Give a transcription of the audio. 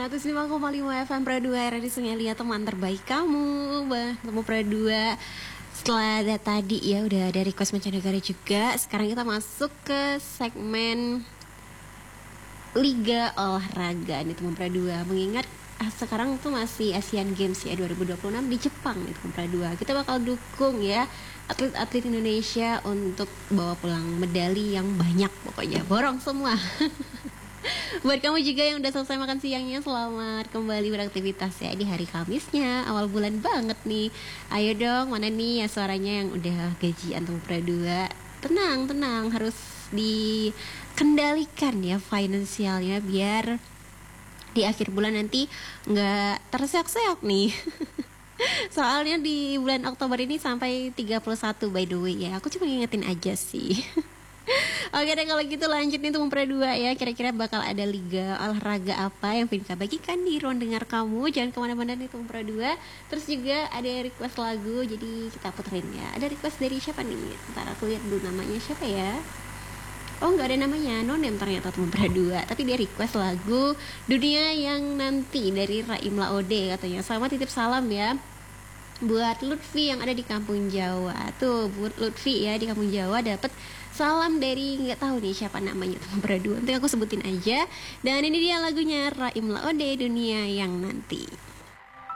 105,5 FM Pro 2 Radio Sungai teman terbaik kamu. Temu Pro 2. Setelah tadi ya udah ada request mancanegara juga. Sekarang kita masuk ke segmen Liga Olahraga nih teman Pro 2. Mengingat sekarang tuh masih Asian Games ya 2026 di Jepang nih teman Pro 2. Kita bakal dukung ya atlet-atlet Indonesia untuk bawa pulang medali yang banyak, pokoknya borong semua. Buat kamu juga yang udah selesai makan siangnya, selamat kembali beraktivitas ya di hari Kamisnya, awal bulan banget nih. Ayo dong, mana nih ya suaranya yang udah gajian tuh Pro 2. Tenang, harus dikendalikan ya finansialnya biar di akhir bulan nanti nggak terseok-seok nih. Soalnya di bulan Oktober ini sampai 31 by the way ya. Aku cuma ngingetin aja sih. Oke deh, kalau gitu lanjut nih untuk Pro 2 ya. Kira-kira bakal ada liga olahraga apa yang Vinka bagikan di ruang dengar kamu. Jangan kemana-mana nih untuk Pro 2. Terus juga ada request lagu, jadi kita puterin ya. Ada request dari siapa nih? Ntar aku lihat dulu namanya siapa ya. Oh, nggak ada namanya, no name ternyata teman Pro 2. Tapi dia request lagu Dunia Yang Nanti dari Raim Laode katanya. Sama titip salam ya buat Lutfi yang ada di Kampung Jawa. Tuh buat Lutfi ya di Kampung Jawa dapat salam dari nggak tahu nih siapa namanya teman Pro 2. Nanti aku sebutin aja. Dan ini dia lagunya Raim Laode, Dunia Yang Nanti.